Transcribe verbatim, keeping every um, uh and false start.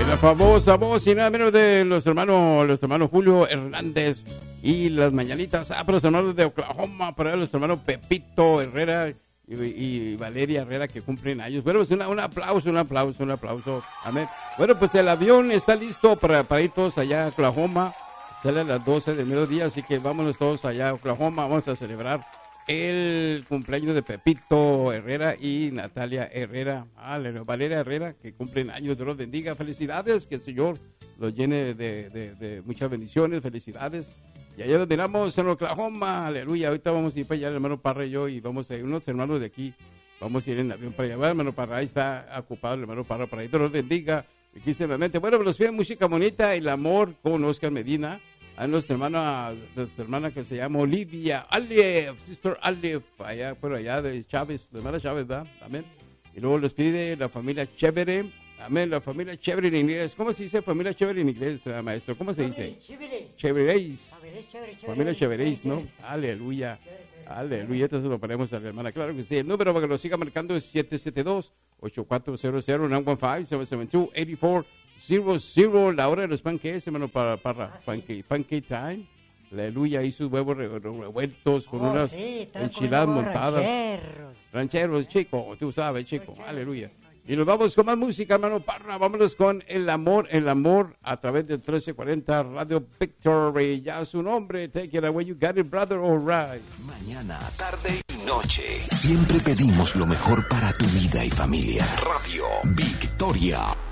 En la famosa voz y nada menos de los hermanos, los hermanos Julio Hernández y las mañanitas. Ah, para los hermanos de Oklahoma, para los hermanos Pepito Herrera y, y Valeria Herrera que cumplen años. Bueno, pues una, un aplauso, un aplauso, un aplauso. Amén. Bueno, pues el avión está listo para, para ir todos allá a Oklahoma. Sale a las doce del mediodía, así que vámonos todos allá a Oklahoma. Vamos a celebrar el cumpleaños de Pepito Herrera y Natalia Herrera. Aleluya. Valeria Herrera, que cumplen años. Dios los bendiga. Felicidades, que el Señor los llene de, de, de muchas bendiciones. Felicidades. Y allá los miramos en Oklahoma. Aleluya. Ahorita vamos a ir para allá, el hermano Parra y yo, y vamos a ir, unos hermanos de aquí, vamos a ir en avión para allá. Bueno, hermano Parra, ahí está ocupado el hermano Parra para ahí. Dios los bendiga. Riquísimamente. Bueno, pues los piden música bonita, El Amor con Oscar Medina. A nuestra hermana, nuestra hermana que se llama Olivia Alef, Sister Alef, allá por allá de Chávez, de hermana Chávez, ¿verdad? Amén. Y luego les pide la familia Chévere, amén, la familia Chévere en inglés. ¿Cómo se dice familia Chévere en inglés, maestro? ¿Cómo se dice? Chévere. Chévereis. Chévere. Familia Chévereis, ¿no? Aleluya. Aleluya, entonces lo ponemos a la hermana. Claro que sí. El número para que lo siga marcando es siete siete dos, ocho cuatro cero cero, nueve uno cinco, siete siete dos, ocho cuatro cero cero. La hora de los panqueques, hermano, para, para ah, pancake, sí. Pancake time. Aleluya, y sus huevos revueltos con oh, unas sí, enchiladas montadas. Rancheros. Rancheros, chico, tú sabes, chico. Rancheros. Aleluya. Y nos vamos con más música, hermano Parra. Vámonos con El Amor, El Amor a través del trece cuarenta Radio Victory. Ya su nombre. Take it away, you got it, brother, all right. Mañana, tarde y noche. Siempre pedimos lo mejor para tu vida y familia. Radio Victoria.